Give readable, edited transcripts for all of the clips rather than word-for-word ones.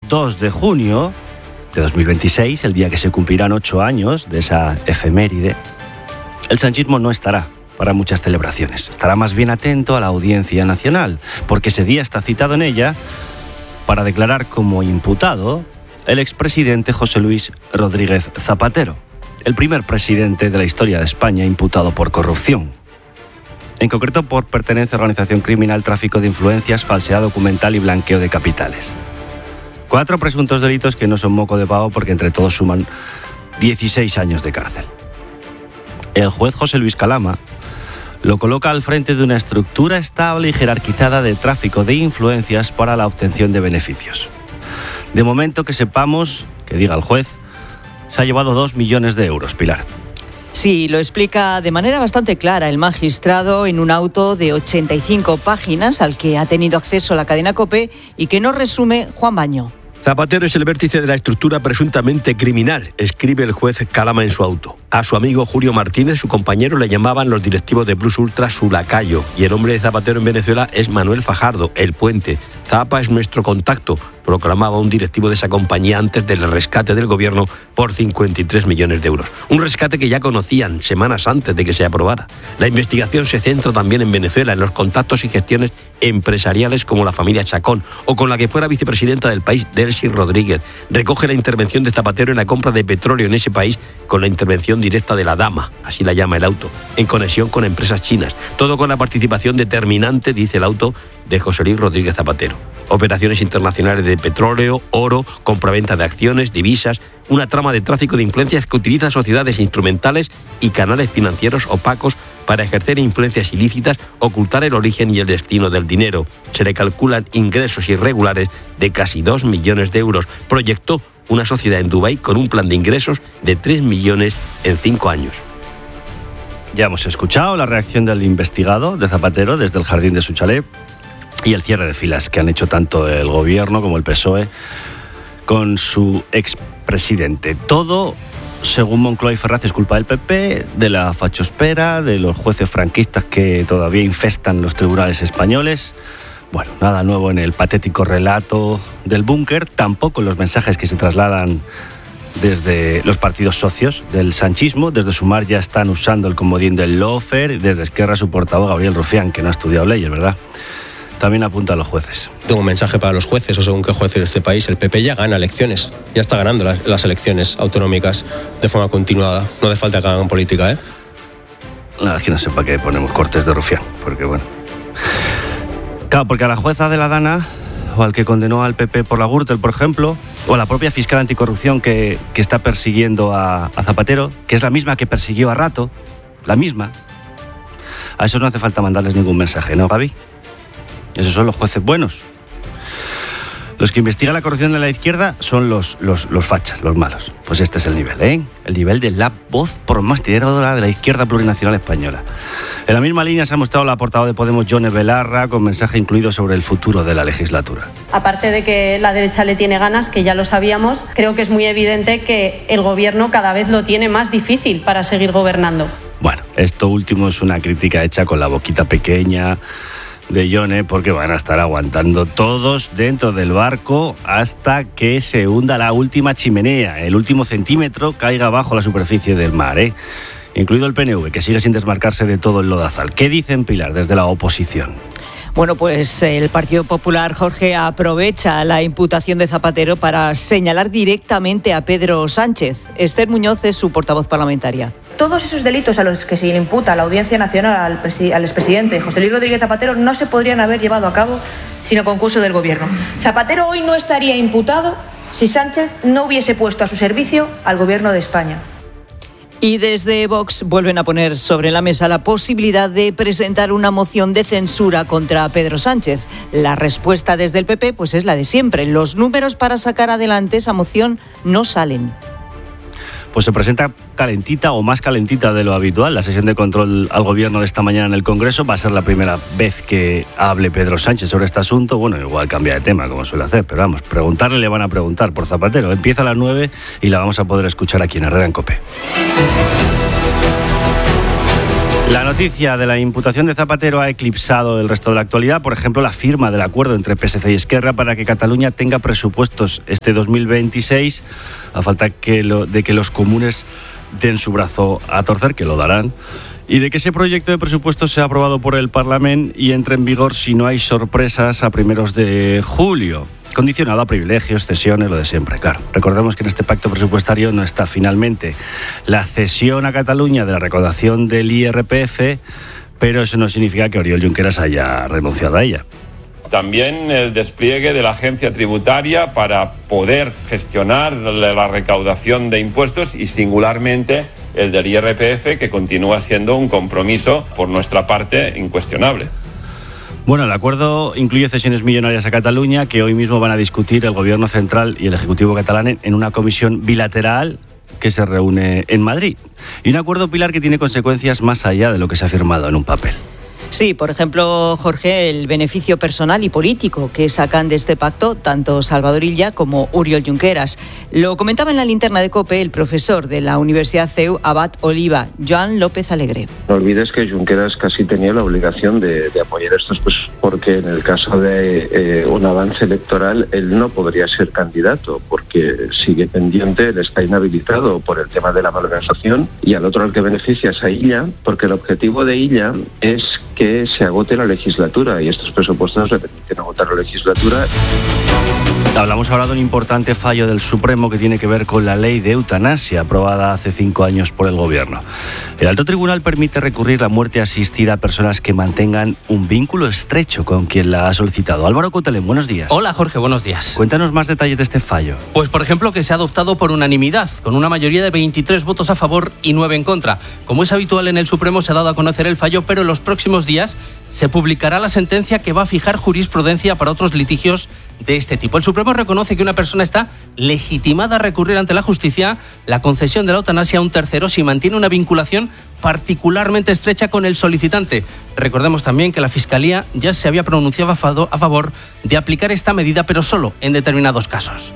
2 de junio de 2026, el día que se cumplirán 8 años de esa efeméride, el sanchismo no estará para muchas celebraciones. Estará más bien atento a la Audiencia Nacional, porque ese día está citado en ella para declarar como imputado el expresidente José Luis Rodríguez Zapatero, el primer presidente de la historia de España imputado por corrupción. En concreto por pertenencia a organización criminal, tráfico de influencias, falsedad documental y blanqueo de capitales. 4 presuntos delitos que no son moco de pavo porque entre todos suman 16 años de cárcel. El juez José Luis Calama lo coloca al frente de una estructura estable y jerarquizada de tráfico de influencias para la obtención de beneficios. De momento que sepamos, que diga el juez, se ha llevado 2 millones de euros, Pilar. Sí, lo explica de manera bastante clara el magistrado en un auto de 85 páginas al que ha tenido acceso la cadena COPE y que nos resume Juan Baño. Zapatero es el vértice de la estructura presuntamente criminal, escribe el juez Calama en su auto. A su amigo Julio Martínez, su compañero, le llamaban los directivos de Plus Ultra su lacayo. Y el hombre de Zapatero en Venezuela es Manuel Fajardo, el Puente. Zapa es nuestro contacto, proclamaba un directivo de esa compañía antes del rescate del gobierno por 53 millones de euros. Un rescate que ya conocían semanas antes de que se aprobara. La investigación se centra también en Venezuela, en los contactos y gestiones empresariales como la familia Chacón o con la que fuera vicepresidenta del país, Delcy Rodríguez. Recoge la intervención de Zapatero en la compra de petróleo en ese país con la intervención directa de la dama, así la llama el auto, en conexión con empresas chinas. Todo con la participación determinante, dice el auto, de José Luis Rodríguez Zapatero. Operaciones internacionales de petróleo, oro, compraventa de acciones, divisas, una trama de tráfico de influencias que utiliza sociedades instrumentales y canales financieros opacos para ejercer influencias ilícitas, ocultar el origen y el destino del dinero. Se le calculan ingresos irregulares de casi 2 millones de euros. Proyectó una sociedad en Dubái con un plan de ingresos de 3 millones en 5 años. Ya hemos escuchado la reacción del investigado de Zapatero desde el jardín de su chalet y el cierre de filas que han hecho tanto el gobierno como el PSOE con su expresidente. Todo, según Moncloa y Ferraz, es culpa del PP, de la fachospera, de los jueces franquistas que todavía infestan los tribunales españoles. Bueno, nada nuevo en el patético relato del búnker, tampoco en los mensajes que se trasladan desde los partidos socios del sanchismo. Desde Sumar ya están usando el comodín del lawfare, desde Esquerra su portavoz Gabriel Rufián, que no ha estudiado leyes, ¿verdad? También apunta a los jueces. Tengo un mensaje para los jueces, o según qué jueces de este país. El PP ya gana elecciones, ya está ganando las elecciones autonómicas de forma continuada. No hace falta que hagan política, ¿eh? La verdad es que no sé para qué ponemos cortes de Rufián, porque bueno... Claro, porque a la jueza de la Dana, o al que condenó al PP por la Gürtel, por ejemplo, o a la propia fiscal anticorrupción que está persiguiendo a Zapatero, que es la misma que persiguió a Rato, la misma, a esos no hace falta mandarles ningún mensaje, ¿no, Gaby? Esos son los jueces buenos. Los que investigan la corrupción de la izquierda son los fachas, los malos. Pues este es el nivel, ¿eh? El nivel de la voz promocionadora de la izquierda plurinacional española. En la misma línea se ha mostrado la portavoz de Podemos, Yone Belarra, con mensaje incluido sobre el futuro de la legislatura. Aparte de que la derecha le tiene ganas, que ya lo sabíamos, creo que es muy evidente que el gobierno cada vez lo tiene más difícil para seguir gobernando. Bueno, esto último es una crítica hecha con la boquita pequeña de Yone, porque van a estar aguantando todos dentro del barco hasta que se hunda la última chimenea, el último centímetro caiga bajo la superficie del mar, incluido el PNV, que sigue sin desmarcarse de todo el lodazal. ¿Qué dicen, Pilar, desde la oposición? Bueno, pues el Partido Popular, Jorge, aprovecha la imputación de Zapatero para señalar directamente a Pedro Sánchez. Esther Muñoz es su portavoz parlamentaria. Todos esos delitos a los que se le imputa a la Audiencia Nacional al expresidente José Luis Rodríguez Zapatero no se podrían haber llevado a cabo sin el concurso del gobierno. Zapatero hoy no estaría imputado si Sánchez no hubiese puesto a su servicio al gobierno de España. Y desde Vox vuelven a poner sobre la mesa la posibilidad de presentar una moción de censura contra Pedro Sánchez. La respuesta desde el PP pues es la de siempre. Los números para sacar adelante esa moción no salen. Pues se presenta calentita o más calentita de lo habitual. La sesión de control al gobierno de esta mañana en el Congreso va a ser la primera vez que hable Pedro Sánchez sobre este asunto. Bueno, igual cambia de tema, como suele hacer, pero vamos, preguntarle le van a preguntar por Zapatero. Empieza a las 9 y la vamos a poder escuchar aquí en Herrera en COPE. La noticia de la imputación de Zapatero ha eclipsado el resto de la actualidad. Por ejemplo, la firma del acuerdo entre PSC y Esquerra para que Cataluña tenga presupuestos este 2026, a falta de que los comunes den su brazo a torcer, que lo darán, y de que ese proyecto de presupuestos sea aprobado por el Parlamento y entre en vigor, si no hay sorpresas, a primeros de julio. Condicionado a privilegios, cesiones, lo de siempre, claro. Recordemos que en este pacto presupuestario no está finalmente la cesión a Cataluña de la recaudación del IRPF, pero eso no significa que Oriol Junqueras haya renunciado a ella. También el despliegue de la agencia tributaria para poder gestionar la recaudación de impuestos y singularmente el del IRPF, que continúa siendo un compromiso por nuestra parte incuestionable. Bueno, el acuerdo incluye cesiones millonarias a Cataluña que hoy mismo van a discutir el Gobierno central y el Ejecutivo catalán en una comisión bilateral que se reúne en Madrid. Y un acuerdo, Pilar, que tiene consecuencias más allá de lo que se ha firmado en un papel. Sí, por ejemplo, Jorge, el beneficio personal y político que sacan de este pacto tanto Salvador Illa como Oriol Junqueras. Lo comentaba en la linterna de COPE el profesor de la Universidad CEU Abad Oliva, Joan López Alegre. No olvides que Junqueras casi tenía la obligación de apoyar estos, pues porque en el caso de un avance electoral él no podría ser candidato porque sigue pendiente, él está inhabilitado por el tema de la malversación, y al otro al que beneficia es a Illa, porque el objetivo de Illa es que se agote la legislatura y estos presupuestos le permiten agotar la legislatura. Hablamos ahora de un importante fallo del Supremo que tiene que ver con la ley de eutanasia aprobada hace 5 años por el Gobierno. El Alto Tribunal permite recurrir la muerte asistida a personas que mantengan un vínculo estrecho con quien la ha solicitado. Álvaro Cotelén, buenos días. Hola Jorge, buenos días. Cuéntanos más detalles de este fallo. Pues por ejemplo que se ha adoptado por unanimidad, con una mayoría de 23 votos a favor y 9 en contra. Como es habitual en el Supremo, se ha dado a conocer el fallo, pero en los próximos días se publicará la sentencia que va a fijar jurisprudencia para otros litigios de este tipo. El Supremo reconoce que una persona está legitimada a recurrir ante la justicia la concesión de la eutanasia a un tercero si mantiene una vinculación particularmente estrecha con el solicitante. Recordemos también que la Fiscalía ya se había pronunciado a favor de aplicar esta medida, pero solo en determinados casos.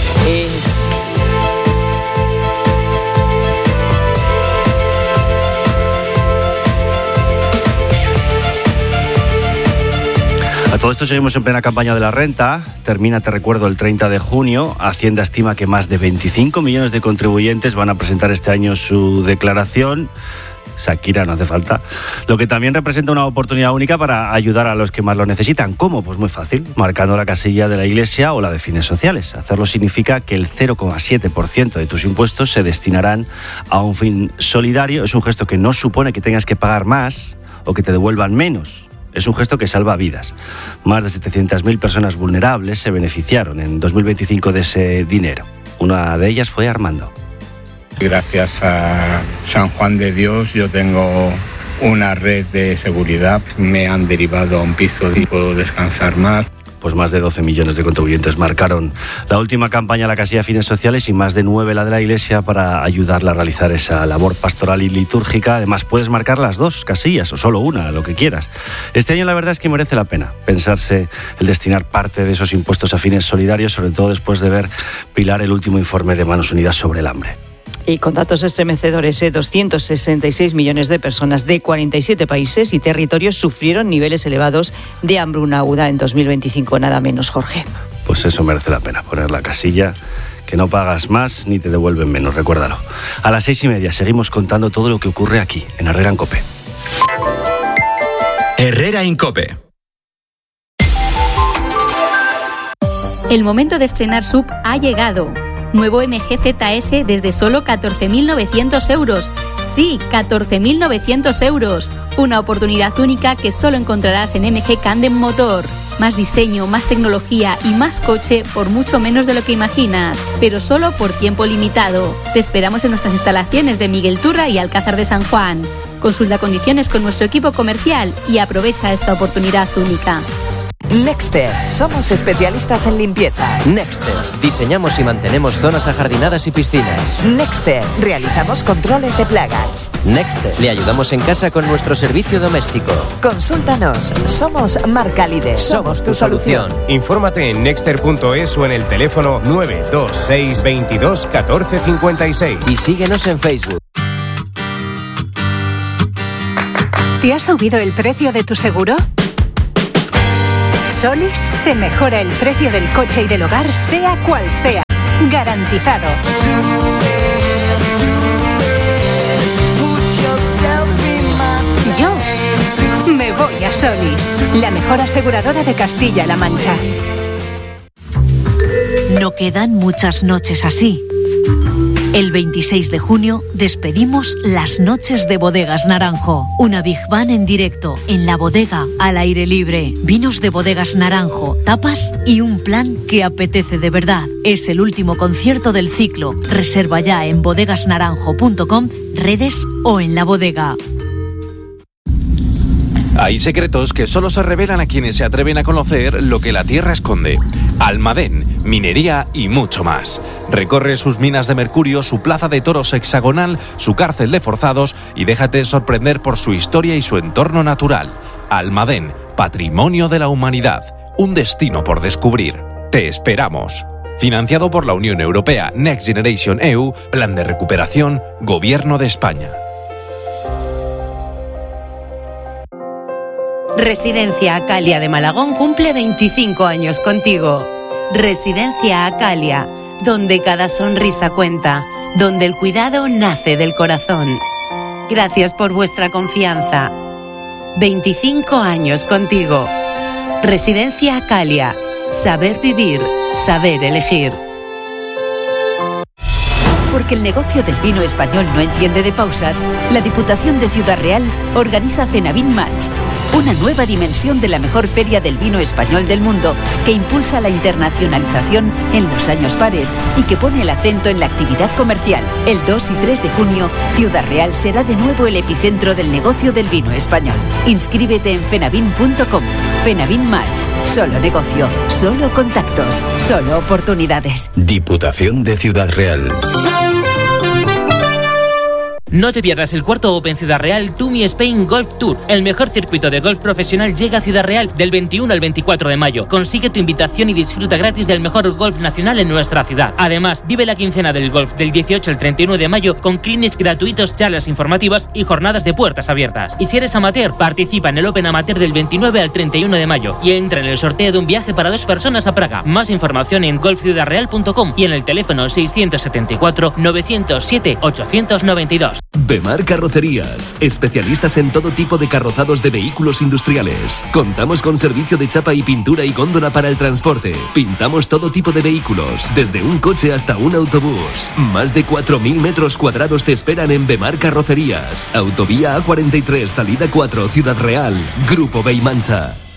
A todo esto seguimos en plena campaña de la renta. Termina, te recuerdo, el 30 de junio. Hacienda estima que más de 25 millones de contribuyentes van a presentar este año su declaración. Shakira, no hace falta. Lo que también representa una oportunidad única para ayudar a los que más lo necesitan. ¿Cómo? Pues muy fácil, marcando la casilla de la Iglesia o la de fines sociales. Hacerlo significa que el 0,7% de tus impuestos se destinarán a un fin solidario. Es un gesto que no supone que tengas que pagar más o que te devuelvan menos. Es un gesto que salva vidas. Más de 700.000 personas vulnerables se beneficiaron en 2025 de ese dinero. Una de ellas fue Armando. Gracias a San Juan de Dios yo tengo una red de seguridad. Me han derivado a un piso y puedo descansar más. Pues más de 12 millones de contribuyentes marcaron la última campaña a la casilla de fines sociales y más de 9 la de la Iglesia para ayudarla a realizar esa labor pastoral y litúrgica. Además, puedes marcar las 2 casillas o solo una, lo que quieras. Este año la verdad es que merece la pena pensarse el destinar parte de esos impuestos a fines solidarios, sobre todo después de ver, Pilar, el último informe de Manos Unidas sobre el hambre. Y con datos estremecedores, 266 millones de personas de 47 países y territorios sufrieron niveles elevados de hambruna aguda en 2025, nada menos, Jorge. Pues eso merece la pena, poner la casilla, que no pagas más ni te devuelven menos, recuérdalo. A las 6:30 seguimos contando todo lo que ocurre aquí, en Herrera en COPE. Herrera en COPE. El momento de estrenar SUV ha llegado. Nuevo MG ZS desde solo 14.900 euros. Sí, 14.900 euros. Una oportunidad única que solo encontrarás en MG Candem Motor. Más diseño, más tecnología y más coche por mucho menos de lo que imaginas. Pero solo por tiempo limitado. Te esperamos en nuestras instalaciones de Miguel Turra y Alcázar de San Juan. Consulta condiciones con nuestro equipo comercial y aprovecha esta oportunidad única. Nexter, somos especialistas en limpieza. Nexter, diseñamos y mantenemos zonas ajardinadas y piscinas. Nexter, realizamos controles de plagas. Nexter, le ayudamos en casa con nuestro servicio doméstico. Consúltanos, somos marca líder. Somos tu solución. Infórmate en nexter.es o en el teléfono 926 22 14 56. Y síguenos en Facebook. ¿Te ha subido el precio de tu seguro? Solís te mejora el precio del coche y del hogar, sea cual sea. Garantizado. Yo me voy a Solís, la mejor aseguradora de Castilla-La Mancha. No quedan muchas noches así. El 26 de junio despedimos las noches de Bodegas Naranjo. Una Big Band en directo, en la bodega, al aire libre. Vinos de Bodegas Naranjo, tapas y un plan que apetece de verdad. Es el último concierto del ciclo. Reserva ya en bodegasnaranjo.com, redes o en la bodega. Hay secretos que solo se revelan a quienes se atreven a conocer lo que la tierra esconde. Almadén, minería y mucho más. Recorre sus minas de mercurio, su plaza de toros hexagonal, su cárcel de forzados y déjate sorprender por su historia y su entorno natural. Almadén, patrimonio de la humanidad. Un destino por descubrir. Te esperamos. Financiado por la Unión Europea, Next Generation EU, Plan de Recuperación, Gobierno de España. Residencia Acalia de Malagón cumple 25 años contigo. Residencia Acalia, donde cada sonrisa cuenta, donde el cuidado nace del corazón. Gracias por vuestra confianza. 25 años contigo. Residencia Acalia, saber vivir, saber elegir. Porque el negocio del vino español no entiende de pausas, la Diputación de Ciudad Real organiza Fenavin Match, una nueva dimensión de la mejor feria del vino español del mundo, que impulsa la internacionalización en los años pares y que pone el acento en la actividad comercial. El 2 y 3 de junio, Ciudad Real será de nuevo el epicentro del negocio del vino español. Inscríbete en fenavin.com. Fenavin Match. Solo negocio, solo contactos, solo oportunidades. Diputación de Ciudad Real. No te pierdas el cuarto Open Ciudad Real Tumi Spain Golf Tour. El mejor circuito de golf profesional llega a Ciudad Real del 21 al 24 de mayo. Consigue tu invitación y disfruta gratis del mejor golf nacional en nuestra ciudad. Además, vive la quincena del golf del 18 al 31 de mayo con clinics gratuitos, charlas informativas y jornadas de puertas abiertas. Y si eres amateur, participa en el Open Amateur del 29 al 31 de mayo y entra en el sorteo de un viaje para 2 personas a Praga. Más información en golfciudadreal.com y en el teléfono 674 907 892. Bemar Carrocerías, especialistas en todo tipo de carrozados de vehículos industriales. Contamos con servicio de chapa y pintura y góndola para el transporte. Pintamos todo tipo de vehículos, desde un coche hasta un autobús. Más de 4.000 metros cuadrados te esperan en Bemar Carrocerías. Autovía A43, salida 4, Ciudad Real. Grupo Beimancha.